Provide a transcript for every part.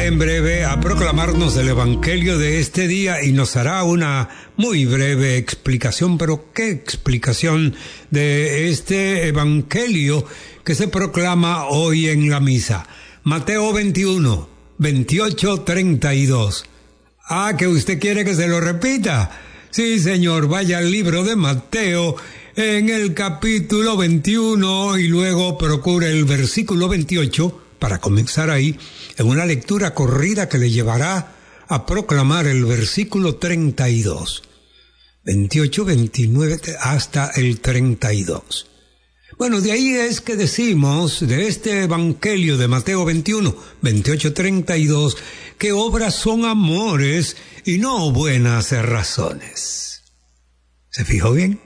en breve a proclamarnos el Evangelio de este día y nos hará una muy breve explicación, pero ¿qué explicación de este Evangelio que se proclama hoy en la misa? Mateo 21, 28, 32. Ah, ¿que usted quiere que se lo repita? Sí, señor, vaya al libro de Mateo en el capítulo 21 y luego procure el versículo 28 para comenzar ahí en una lectura corrida que le llevará a proclamar el versículo 32. 28, 29 hasta el 32. Bueno, de ahí es que decimos, de este Evangelio de Mateo 21, 28, 32, que obras son amores y no buenas razones. ¿Se fijó bien?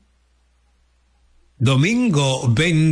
Domingo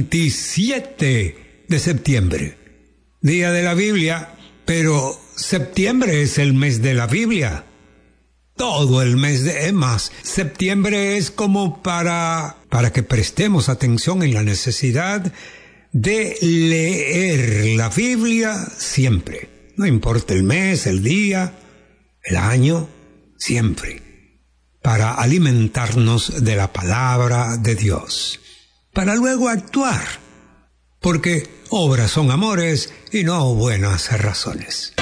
27 de septiembre, día de la Biblia, pero septiembre es el mes de la Biblia. Todo el mes de más. Septiembre es como para que prestemos atención en la necesidad de leer la Biblia siempre. No importa el mes, el día, el año, siempre. Para alimentarnos de la palabra de Dios. Para luego actuar. Porque obras son amores y no buenas razones.